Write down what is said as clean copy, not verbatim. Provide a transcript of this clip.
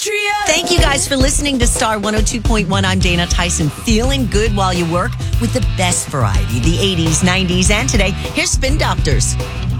Thank you guys for listening to Star 102.1. I'm Dana Tyson, feeling good while you work with the best variety, the 80s, 90s, and today. Here's Spin Doctors.